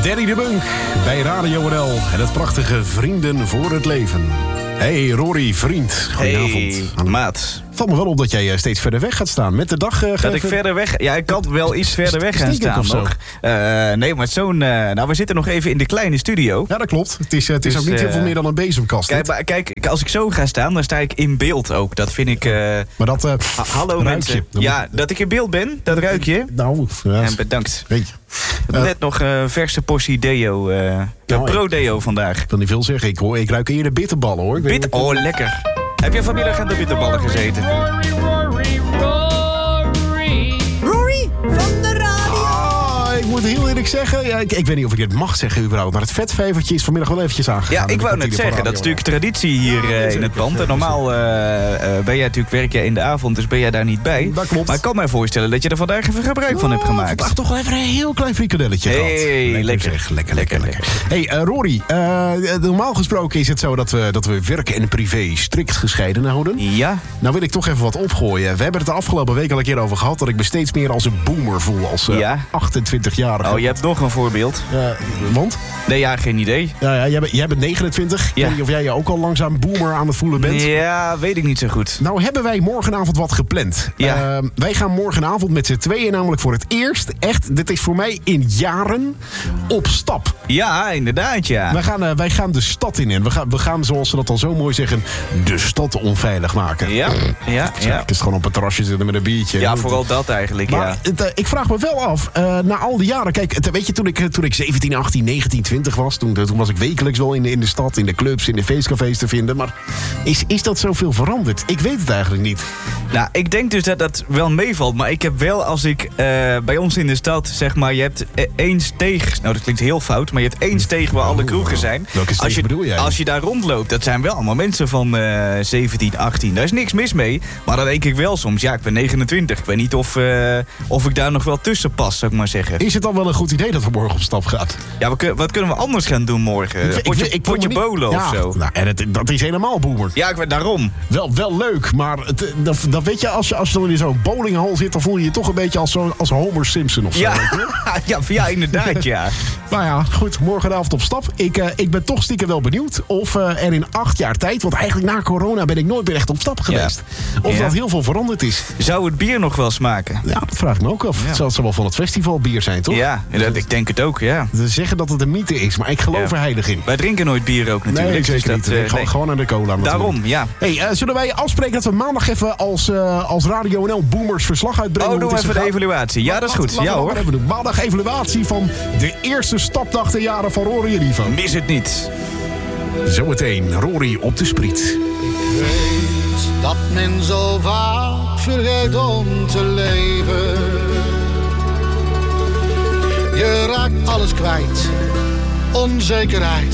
Danny de Bunk bij Radio NL en het prachtige Vrienden voor het Leven. Hey Rory, vriend. Goedenavond. Hey, maat. Valt me wel op dat jij steeds verder weg gaat staan. Met de dag... dat ik verder weg... Ja, ik kan wel iets verder weg gaan staan nog. Nee, maar zo'n... we zitten nog even in de kleine studio. Ja, dat klopt. Het is dus, ook niet heel veel meer dan een bezemkast. Kijk, als ik zo ga staan, dan sta ik in beeld ook. Dat vind ik... maar dat... hallo mensen. Ja, dat ik in beeld ben, dat ruik je. Nou, ja. En bedankt. Weet je. Net nog een verse portie deo. Pro-deo vandaag. Ik kan niet veel zeggen. Ik ruik eerder bitterballen, hoor. Oh, lekker. Heb je vanmiddag aan de bitterballen gezeten? Rory van de radio. Ik moet heel eerlijk zeggen, ja, ik weet niet of ik dit mag zeggen überhaupt, maar het vetvijvertje is vanmiddag wel eventjes aangegaan. Ja, ik wou net zeggen, dat is natuurlijk traditie hier in het pand. En normaal ben jij natuurlijk, werk jij in de avond, dus ben jij daar niet bij. Dat klopt. Maar ik kan mij voorstellen dat je er vandaag even gebruik van hebt gemaakt. Vandaag toch wel even een heel klein frikadelletje gehad. Lekker. Hey, Rory, normaal gesproken is het zo dat we werk en privé strikt gescheiden houden. Ja. Nou wil ik toch even wat opgooien. We hebben het de afgelopen week al een keer over gehad dat ik me steeds meer als een boomer voel, als 28-jarige. Oh, je hebt nog een voorbeeld. Want? Nee, ja, geen idee. Ja, jij bent 29. Ik weet niet of jij je ook al langzaam boomer aan het voelen bent. Ja, weet ik niet zo goed. Nou hebben wij morgenavond wat gepland. Ja. Wij gaan morgenavond met z'n tweeën namelijk voor het eerst, echt, dit is voor mij in jaren, op stap. Ja, inderdaad, ja. Wij gaan de stad in en we gaan, zoals ze dat al zo mooi zeggen, de stad onveilig maken. Ja. Het is gewoon op een terrasje zitten met een biertje. Ja, vooral dat eigenlijk, maar ik vraag me wel af, na al die jaren, kijk, weet je, toen ik 17, 18, 19, 20 was, toen was ik wekelijks wel in de stad, in de clubs, in de feestcafés te vinden. Maar is dat zoveel veranderd? Ik weet het eigenlijk niet. Nou, ik denk dus dat dat wel meevalt. Maar ik heb wel, als ik bij ons in de stad, zeg maar, je hebt één steeg. Nou, dat klinkt heel fout, maar je hebt één steeg waar alle kroegen zijn. Welke steeg bedoel jij? Als je daar rondloopt, dat zijn wel allemaal mensen van 17, 18. Daar is niks mis mee. Maar dan denk ik wel soms, ja, ik ben 29. Ik weet niet of ik daar nog wel tussen pas, zou ik maar zeggen. Is het dan wel een goed idee dat we morgen op stap gaan? Ja, wat kunnen we anders gaan doen morgen? Potje bolen of zo? Nou, en dat is helemaal boomer. Ja, daarom. Wel leuk, maar dat weet je, als je dan in zo'n bowlinghal zit, dan voel je je toch een beetje als Homer Simpson of zo. Ja, inderdaad, ja. Nou ja, goed, morgenavond op stap. Ik ben toch stiekem wel benieuwd of er in 8 jaar tijd, want eigenlijk na corona ben ik nooit meer echt op stap geweest, of dat heel veel veranderd is. Zou het bier nog wel smaken? Ja, dat vraag ik me ook af. Ja. Het zal wel van het festivalbier zijn, toch? Ja, ik denk het ook, ja. Ze zeggen dat het een mythe is, maar ik geloof er heilig in. Wij drinken nooit bier ook natuurlijk. Nee, zeker niet. Gewoon aan de cola natuurlijk. Daarom, ja. Hey, zullen wij afspreken dat we maandag even als Radio NL Boomers verslag uitbrengen? Oh, doen we even de evaluatie. Ja, dat is goed. Ja hoor. Even doen. Maandag evaluatie van de eerste stapdag te jaren van Rory en Ivo. Mis het niet. Zometeen Rory op de spriet. Ik weet dat men zo vaak vergeet om te leven. Je raakt alles kwijt. Onzekerheid